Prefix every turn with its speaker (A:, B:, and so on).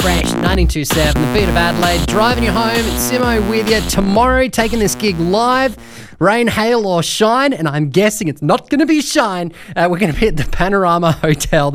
A: Fresh 92.7, the beat of Adelaide, driving you home. It's Simo with you tomorrow, taking this gig live. Rain, hail or shine, and I'm guessing it's not going to be shine. We're going to be at the Panorama Hotel.